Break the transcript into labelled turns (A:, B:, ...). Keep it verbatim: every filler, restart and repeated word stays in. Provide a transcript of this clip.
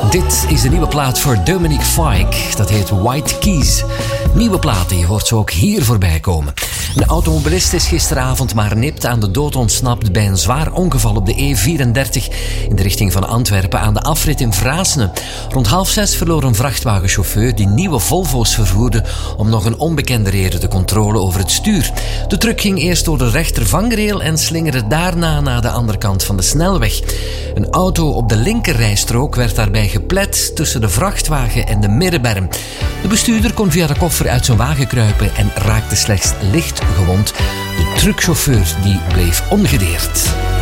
A: Dit is de nieuwe plaat voor Dominic Fike. Dat heet White Keys. Nieuwe platen, je hoort ze ook hier voorbij komen. Een automobilist is gisteravond maar nipt aan de dood ontsnapt bij een zwaar ongeval op de E vierendertig in de richting van Antwerpen aan de afrit in Vrasene. Rond half zes verloor een vrachtwagenchauffeur die nieuwe Volvo's vervoerde om nog een onbekende reden de controle over het stuur. De truck ging eerst door de rechter vangrail en slingerde daarna naar de andere kant van de snelweg. Een auto op de linkerrijstrook werd daarbij geplet tussen de vrachtwagen en de middenberm. De bestuurder kon via de koffer uit zijn wagen kruipen en raakte slechts licht gewond. De truckchauffeur die bleef ongedeerd.